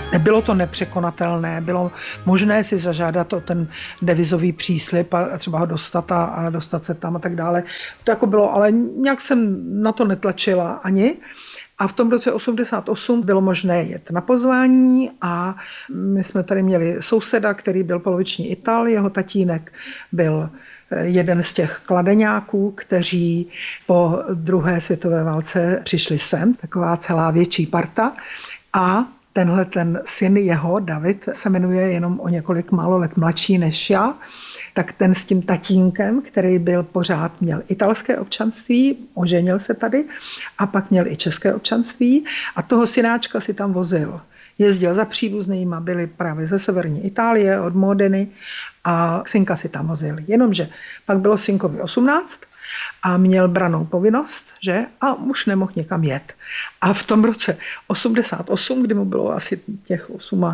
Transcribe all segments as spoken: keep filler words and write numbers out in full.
Nebylo to nepřekonatelné, bylo možné si zažádat o ten devizový příslib a třeba ho dostat a, a dostat se tam a tak dále. To jako bylo, ale nějak jsem na to netlačila ani. A v tom roce osmdesát osm bylo možné jet na pozvání a my jsme tady měli souseda, který byl poloviční Ital, jeho tatínek byl jeden z těch kladeňáků, kteří po druhé světové válce přišli sem, taková celá větší parta. A tenhle ten syn jeho, David, se jmenuje jenom o několik málo let mladší než já, tak ten s tím tatínkem, který byl pořád, měl italské občanství, oženil se tady a pak měl i české občanství a toho synáčka si tam vozil. Jezdil za příbuznýma, byli právě ze severní Itálie, od Modeny a synka si tam vozil. Jenomže pak bylo synkovi osmnáct a měl branou povinnost, že? A už nemohl někam jet. A v tom roce osmdesát osm, kdy mu bylo asi těch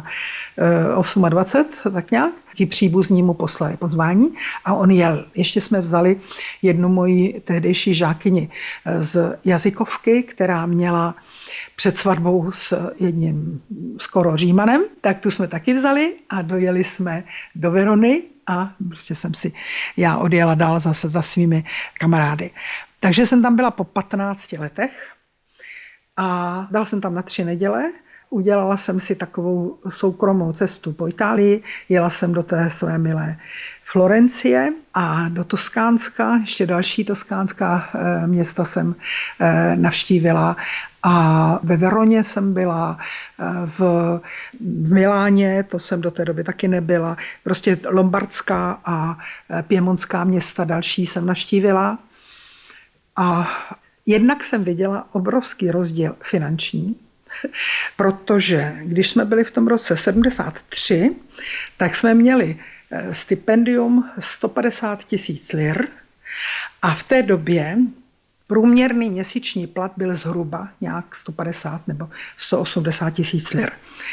dvacet osm, tak nějak, ti příbuzní mu poslali pozvání a on jel. Ještě jsme vzali jednu moji tehdejší žákyni z jazykovky, která měla před svatbou s jedním skoro Římanem, tak tu jsme taky vzali a dojeli jsme do Verony a prostě jsem si, já odjela dál zase za svými kamarády. Takže jsem tam byla po patnácti letech a dal jsem tam na tři neděle. Udělala jsem si takovou soukromou cestu po Itálii, jela jsem do té své milé Florencie a do Toskánska, ještě další toskánská města jsem navštívila a ve Veroně jsem byla, v Miláně, to jsem do té doby taky nebyla, prostě lombardská a piemontská města další jsem navštívila a jednak jsem viděla obrovský rozdíl finanční, protože když jsme byli v tom roce sedmdesát tři, tak jsme měli stipendium sto padesát tisíc lir a v té době průměrný měsíční plat byl zhruba nějak sto padesát nebo sto osmdesát tisíc lir.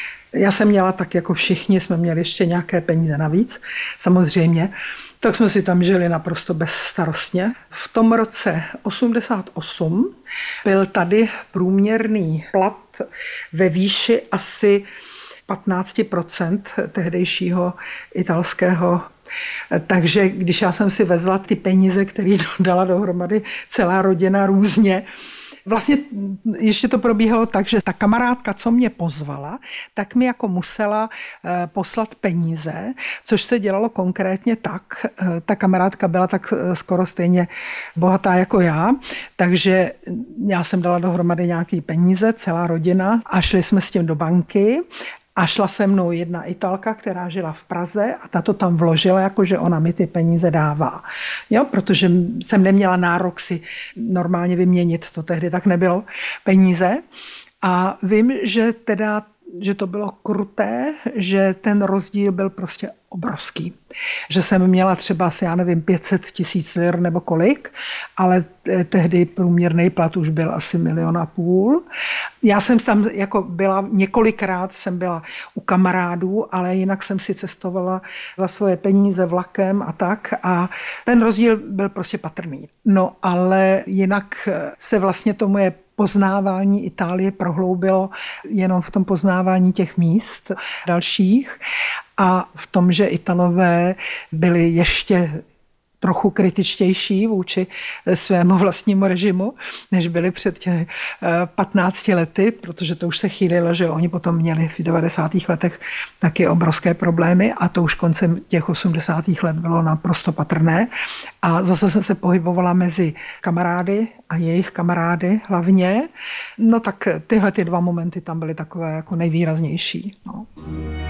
Já jsem měla tak jako všichni, jsme měli ještě nějaké peníze navíc, samozřejmě. Tak jsme si tam žili naprosto bezstarostně. V tom roce osmdesát osm byl tady průměrný plat ve výši asi patnáct procent tehdejšího italského. Takže když já jsem si vezla ty peníze, které dala dohromady celá rodina různě, vlastně ještě to probíhalo tak, že ta kamarádka, co mě pozvala, tak mi jako musela poslat peníze, což se dělalo konkrétně tak. Ta kamarádka byla tak skoro stejně bohatá jako já, takže já jsem dala dohromady nějaké peníze, celá rodina, a šli jsme s tím do banky. A šla se mnou jedna Italka, která žila v Praze a ta to tam vložila, jakože ona mi ty peníze dává. Jo, protože jsem neměla nárok si normálně vyměnit, to tehdy tak nebylo, peníze. A vím, že teda že to bylo kruté, že ten rozdíl byl prostě obrovský. Že jsem měla třeba asi, já nevím, pět set tisíc lir nebo kolik, ale tehdy průměrný plat už byl asi milion a půl. Já jsem tam jako byla, několikrát jsem byla u kamarádů, ale jinak jsem si cestovala za svoje peníze vlakem a tak a ten rozdíl byl prostě patrný. No ale jinak se vlastně to moje poznávání Itálie prohloubilo jenom v tom poznávání těch míst dalších a v tom, že Italové byli ještě trochu kritičtější vůči svému vlastnímu režimu, než byli před těmi patnácti lety, protože to už se chýlilo, že oni potom měli v devadesátých letech taky obrovské problémy a to už koncem těch osmdesátých let bylo naprosto patrné. A zase jsem se pohybovala mezi kamarády a jejich kamarády hlavně. No tak tyhle ty dva momenty tam byly takové jako nejvýraznější. No.